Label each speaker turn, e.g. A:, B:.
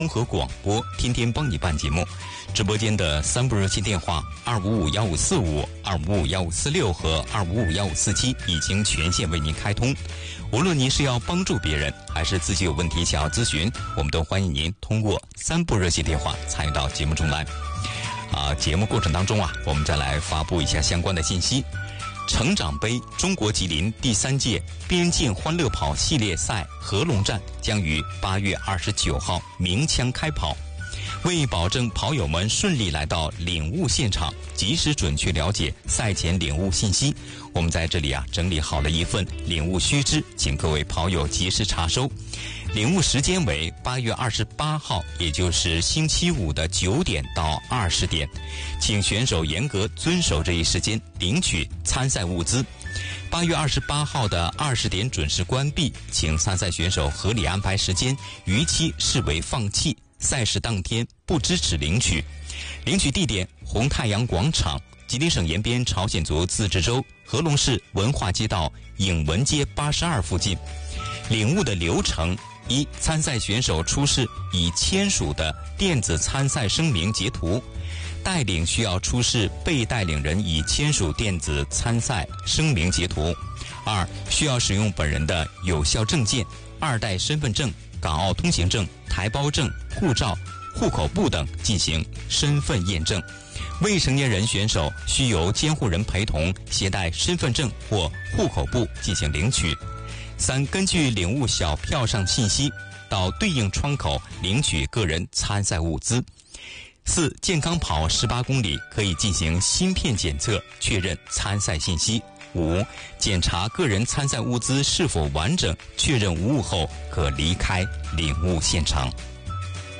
A: 综合广播天天帮你办节目，直播间的3部热线电话2551545、2551546和2551547已经全线为您开通。无论您是要帮助别人，还是自己有问题想要咨询，我们都欢迎您通过3部热线电话参与到节目中来。节目过程当中我们再来发布一下相关的信息。成长杯中国吉林第3届边境欢乐跑系列赛合龙站将于8月29号鸣枪开跑。为保证跑友们顺利来到领悟现场，及时准确了解赛前领悟信息，我们在这里整理好了一份领悟须知，请各位跑友及时查收。领悟时间为8月28号，也就是星期五的9点到20点，请选手严格遵守这一时间领取参赛物资。8月28号的20点准时关闭，请参赛选手合理安排时间，逾期视为放弃。赛事当天不支持领取。领取地点：红太阳广场，吉林省延边朝鲜族自治州合龙市文化街道影文街82附近。领悟的流程：一、参赛选手出示已签署的电子参赛声明截图，带领需要出示被带领人已签署电子参赛声明截图。二、需要使用本人的有效证件、2代身份证、港澳通行证、台胞证、护照、户口簿等进行身份验证。未成年人选手需由监护人陪同，携带身份证或户口簿进行领取。三、根据领悟小票上信息，到对应窗口领取个人参赛物资。四、健康跑18公里可以进行芯片检测，确认参赛信息。五、检查个人参赛物资是否完整，确认无误后可离开领悟现场。